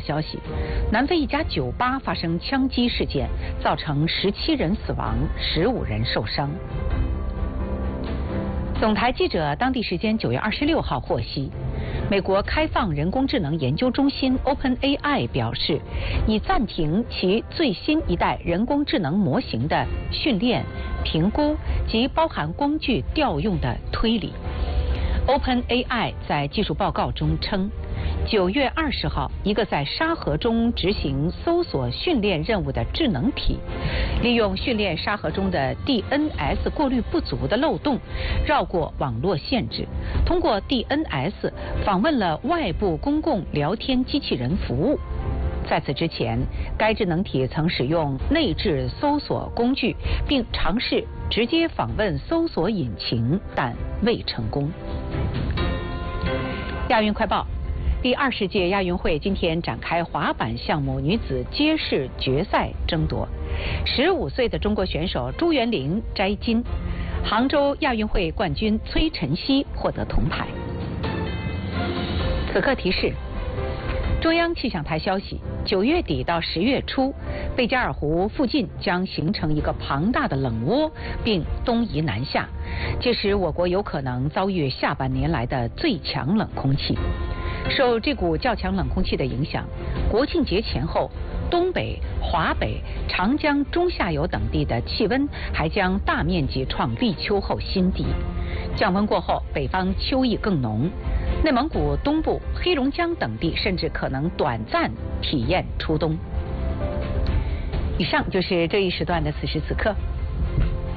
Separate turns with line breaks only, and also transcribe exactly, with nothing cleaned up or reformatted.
消息，南非一家酒吧发生枪击事件，造成十七人死亡，十五人受伤。总台记者当地时间九月二十六号获悉，美国开放人工智能研究中心 OpenAI 表示，已暂停其最新一代人工智能模型的训练、评估及包含工具调用的推理。OpenAI 在技术报告中称，九月二十号，一个在沙盒中执行搜索训练任务的智能体，利用训练沙盒中的 D N S 过滤不足的漏洞，绕过网络限制，通过 D N S 访问了外部公共聊天机器人服务。在此之前，该智能体曾使用内置搜索工具，并尝试直接访问搜索引擎，但未成功。亚运快报。第二十届亚运会今天展开滑板项目女子街式决赛争夺，十五岁的中国选手朱元玲摘金，杭州亚运会冠军崔晨曦获得铜牌。此刻提示：中央气象台消息，九月底到十月初，贝加尔湖附近将形成一个庞大的冷涡，并东移南下，届时我国有可能遭遇下半年来的最强冷空气。受这股较强冷空气的影响，国庆节前后，东北、华北、长江中下游等地的气温还将大面积创立秋后新低。降温过后，北方秋意更浓，内蒙古东部、黑龙江等地甚至可能短暂体验初冬。以上就是这一时段的此时此刻。